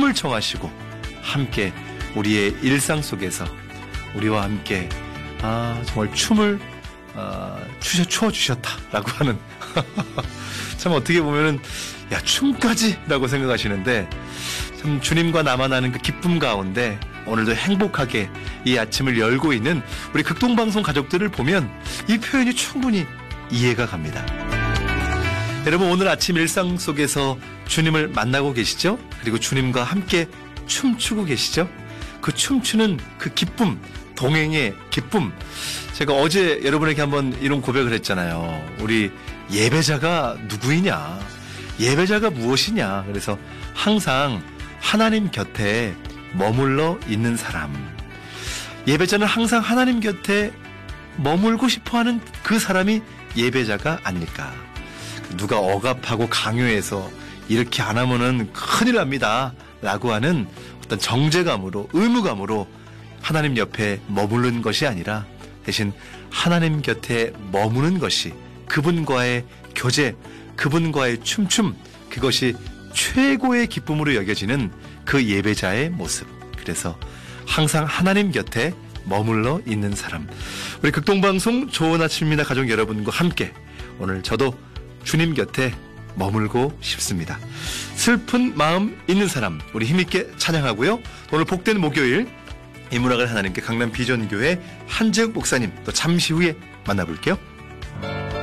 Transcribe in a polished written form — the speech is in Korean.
춤을 청하시고 함께 우리의 일상 속에서 우리와 함께 정말 춤을 추어주셨다라고 하는 참 어떻게 보면은 야 춤까지 라고 생각하시는데 참 주님과 나만 아는 그 기쁨 가운데 오늘도 행복하게 이 아침을 열고 있는 우리 극동방송 가족들을 보면 이 표현이 충분히 이해가 갑니다. 여러분 오늘 아침 일상 속에서 주님을 만나고 계시죠? 그리고 주님과 함께 춤추고 계시죠? 그 춤추는 그 기쁨, 동행의 기쁨. 제가 어제 여러분에게 한번 이런 고백을 했잖아요. 우리 예배자가 누구이냐? 예배자가 무엇이냐? 그래서 항상 하나님 곁에 머물러 있는 사람. 예배자는 항상 하나님 곁에 머물고 싶어하는 그 사람이 예배자가 아닐까? 누가 억압하고 강요해서 이렇게 안 하면은 큰일 납니다 라고 하는 어떤 정죄감으로 의무감으로 하나님 옆에 머무르는 것이 아니라 대신 하나님 곁에 머무는 것이 그분과의 교제, 그분과의 춤춤, 그것이 최고의 기쁨으로 여겨지는 그 예배자의 모습. 그래서 항상 하나님 곁에 머물러 있는 사람. 우리 극동방송 좋은 아침입니다 가족 여러분과 함께 오늘 저도 주님 곁에 머물고 싶습니다. 슬픈 마음 있는 사람 우리 힘있게 찬양하고요. 오늘 복된 목요일 인문학을 하나님께 강남 비전교회 한재욱 목사님 또 잠시 후에 만나볼게요.